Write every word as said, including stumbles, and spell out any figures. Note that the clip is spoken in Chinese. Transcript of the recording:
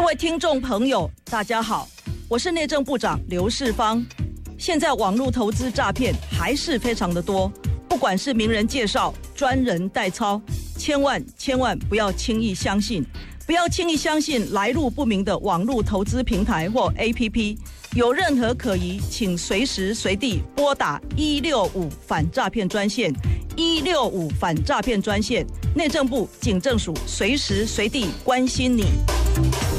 位听众朋友，大家好，我是内政部长刘世芳。现在网络投资诈骗还是非常的多，不管是名人介绍、专人代操，千万千万不要轻易相信，不要轻易相信来路不明的网络投资平台或 A P P。有任何可疑，请随时随地拨打一六五反诈骗专线，一六五反诈骗专线，内政部警政署随时随地关心你。